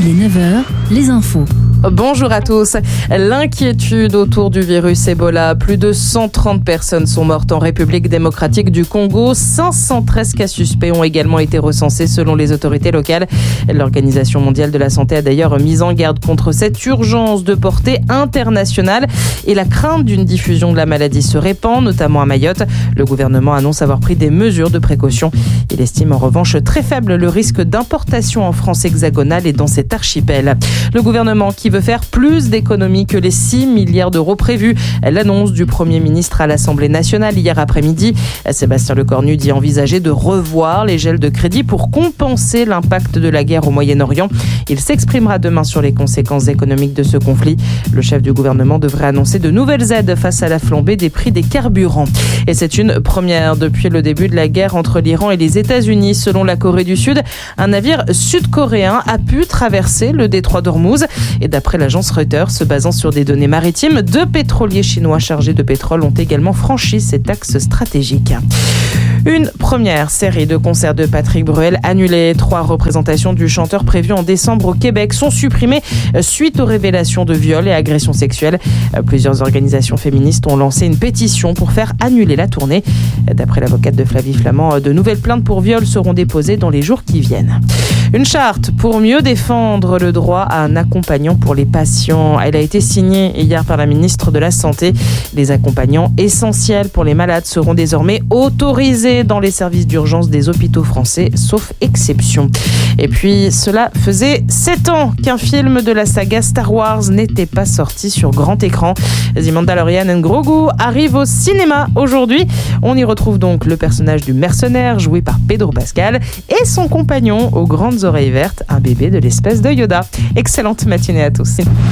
Il est 9h, les infos. Bonjour à tous. L'inquiétude autour du virus Ebola. Plus de 130 personnes sont mortes en République démocratique du Congo. 513 cas suspects ont également été recensés selon les autorités locales. L'Organisation mondiale de la santé a d'ailleurs mis en garde contre cette urgence de portée internationale et la crainte d'une diffusion de la maladie se répand, notamment à Mayotte. Le gouvernement annonce avoir pris des mesures de précaution. Il estime en revanche très faible le risque d'importation en France hexagonale et dans cet archipel. Le gouvernement qui veut faire plus d'économies que les 6 milliards d'euros prévus. L'annonce du Premier ministre à l'Assemblée nationale hier après-midi. Sébastien Lecornu dit envisager de revoir les gels de crédit pour compenser l'impact de la guerre au Moyen-Orient. Il s'exprimera demain sur les conséquences économiques de ce conflit. Le chef du gouvernement devrait annoncer de nouvelles aides face à la flambée des prix des carburants. Et c'est une première depuis le début de la guerre entre l'Iran et les États-Unis. Selon la Corée du Sud, un navire sud-coréen a pu traverser le détroit d'Ormuz. Et d'après l'agence Reuters, se basant sur des données maritimes, 2 pétroliers chinois chargés de pétrole ont également franchi cet axe stratégique. Une première série de concerts de Patrick Bruel annulée. 3 représentations du chanteur prévues en décembre au Québec sont supprimées suite aux révélations de viols et agressions sexuelles. Plusieurs organisations féministes ont lancé une pétition pour faire annuler la tournée. D'après l'avocate de Flavie Flament, de nouvelles plaintes pour viol seront déposées dans les jours qui viennent. Une charte pour mieux défendre le droit à un accompagnant pour les patients. Elle a été signée hier par la ministre de la Santé. Les accompagnants essentiels pour les malades seront désormais autorisés dans les services d'urgence des hôpitaux français, sauf exception. Et puis, cela faisait 7 ans qu'un film de la saga Star Wars n'était pas sorti sur grand écran. The Mandalorian and Grogu arrive au cinéma aujourd'hui. On y retrouve donc le personnage du mercenaire joué par Pedro Pascal et son compagnon aux grandes oreilles vertes, un bébé de l'espèce de Yoda. Excellente matinée à tous.